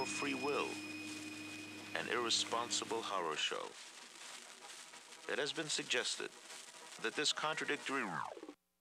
for free will, an irresponsible horror show. It has been suggested that this contradictory